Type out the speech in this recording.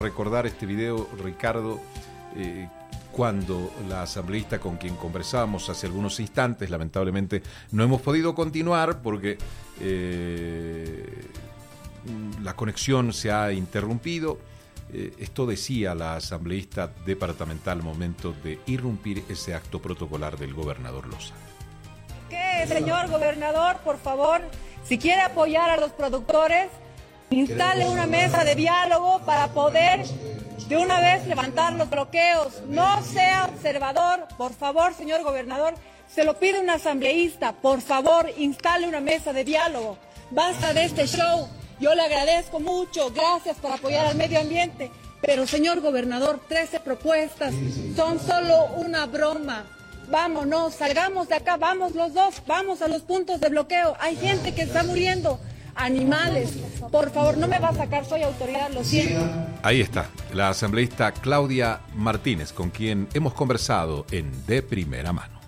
Recordar este video, Ricardo, cuando la asambleísta con quien conversábamos hace algunos instantes, lamentablemente no hemos podido continuar porque la conexión se ha interrumpido. Esto decía la asambleísta departamental al momento de irrumpir ese acto protocolar del gobernador Lozano. ¿Qué, señor gobernador, por favor, si quiere apoyar a los productores, instale una mesa de diálogo para poder de una vez levantar los bloqueos? No sea observador, por favor, señor gobernador, se lo pide un asambleísta, por favor, instale una mesa de diálogo. Basta de este show, yo le agradezco mucho, gracias por apoyar al medio ambiente, pero señor gobernador, 13 propuestas son solo una broma. Vámonos, salgamos de acá, vamos los dos, vamos a los puntos de bloqueo, hay gente que está muriendo. Animales, por favor, no me va a sacar, soy autoridad, lo siento. Ahí está, la asambleísta Claudia Martínez, con quien hemos conversado en De Primera Mano.